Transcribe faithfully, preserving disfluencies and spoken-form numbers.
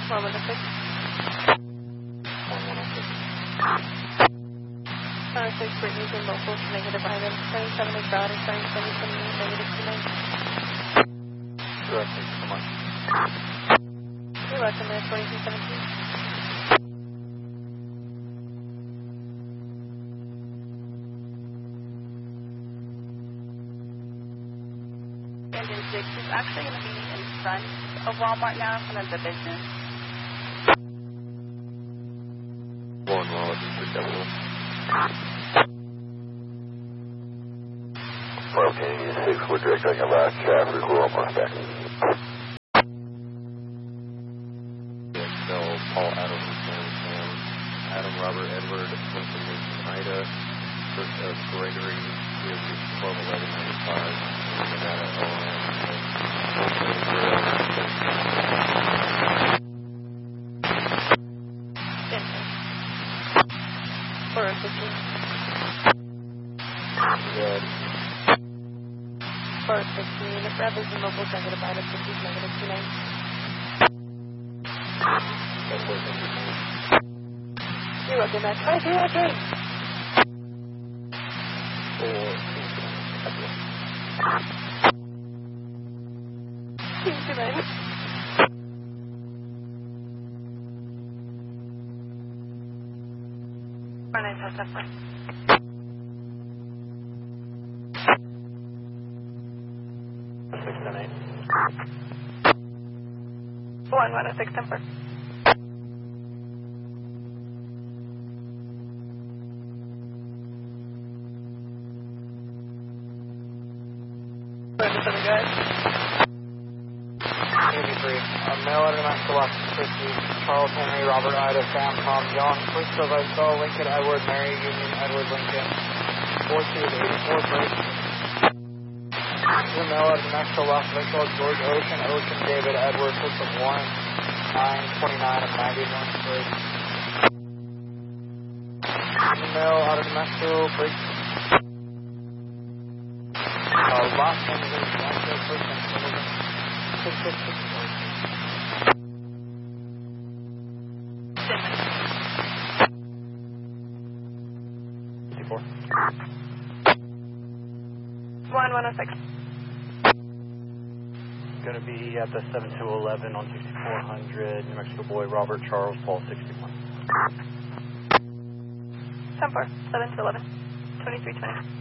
one one six. one one six. one oh six, Brittany's in local to negative item. seventy-seven is bad, and seventy-seven is negative two nine. Correct, thank you so much. You're welcome, man. twenty-two seventeen. Engine six is actually going to be in front of Walmart now, in front of the business. One well, it's three double. Okay, six, we're directing a last traffic, we're almost back. So, Paul, Adam, Sam, Sam, Adam, Robert, Edward, Lincoln, Lincoln, Ida, Chris, uh, Gregory, is twelve eleven ninety-five, Nevada, O M, four oh fifteen. Good. four fifteen. If Rev is in local, negative item, fifty, negative two nine. You're welcome, man. twenty-three okay. Four. two two nine. four nine five five. Six ten eight. one one six temper. Where's the other guys? eighty-three. Uh, male out of Mexico, Washington, fifty. Charles Henry, Robert Ida, Sam, Tom, John, Christopher, Vizsla, Lincoln, Edward, Mary, Union, Edward, Lincoln. four two eighty-four, break. Two male out of Mexico, Los Victor, George Ocean, Ocean, David, Edward, Christopher, Warren, nine twenty-nine and ninety-one, break. Male out of Mexico, break. Uh, Los Angeles, Mexico, Christian, six six six. fifty-four. one one six. Going to be at the seven two eleven on sixty-four hundred, New Mexico boy, Robert Charles Paul, sixty-one. ten four, seven two eleven, twenty-three twenty.